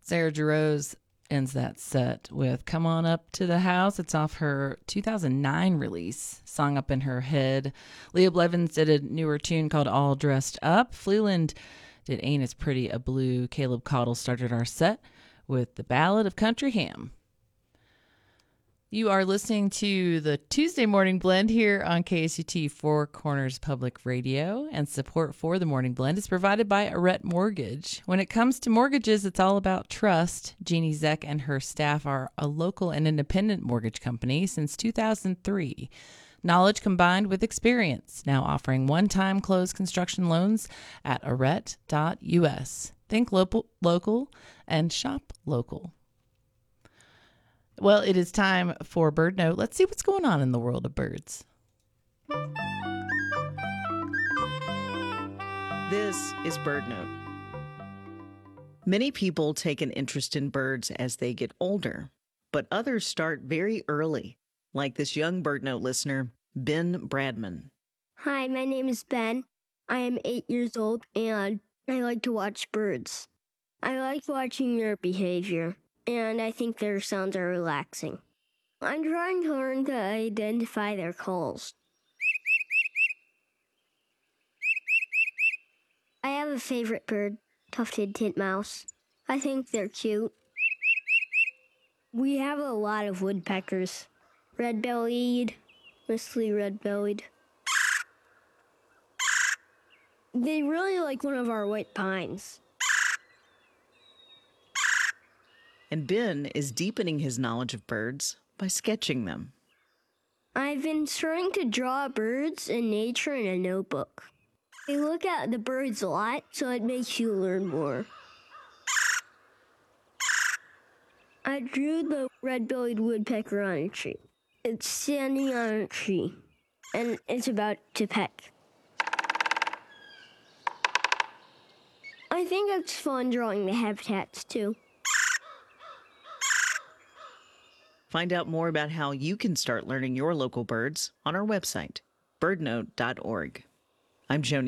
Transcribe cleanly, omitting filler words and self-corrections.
Sarah Jarosz ends that set with Come On Up to the House. It's off her 2009 release, Song Up in Her Head. Leah Blevins did a newer tune called All Dressed Up. Fleeland did Ain't As Pretty a Blue. Caleb Caudle started our set with the Ballad of Country Ham. You are listening to the Tuesday Morning Blend here on KSUT Four Corners Public Radio, and support for the Morning Blend is provided by Arette Mortgage. When it comes to mortgages, it's all about trust. Jeannie Zeck and her staff are a local and independent mortgage company since 2003. Knowledge combined with experience, now offering one-time closed construction loans at arette.us. Think local and shop local. Well, it is time for Bird Note. Let's see what's going on in the world of birds. This is Bird Note. Many people take an interest in birds as they get older, but others start very early, like this young Bird Note listener, Ben Bradman. Hi, my name is Ben. I am 8 years old, and I like to watch birds. I like watching their behavior, and I think their sounds are relaxing. I'm trying to learn to identify their calls. I have a favorite bird, tufted titmouse. I think they're cute. We have a lot of woodpeckers. Red-bellied, mostly red-bellied. They really like one of our white pines. And Ben is deepening his knowledge of birds by sketching them. I've been trying to draw birds and nature in a notebook. I look at the birds a lot, so it makes you learn more. I drew the red-bellied woodpecker on a tree. It's standing on a tree, and it's about to peck. I think it's fun drawing the habitats, too. Find out more about how you can start learning your local birds on our website, birdnote.org. I'm Joni